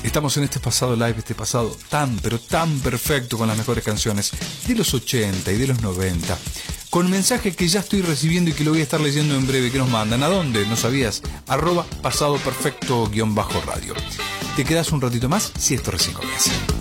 Estamos en este pasado live, este pasado tan, pero tan perfecto, con las mejores canciones de los 80 y de los 90. Con mensajes que ya estoy recibiendo y que lo voy a estar leyendo en breve, que nos mandan. ¿A dónde? ¿No sabías? @pasadoperfecto_radio. Te quedas un ratito más si esto recién comienza.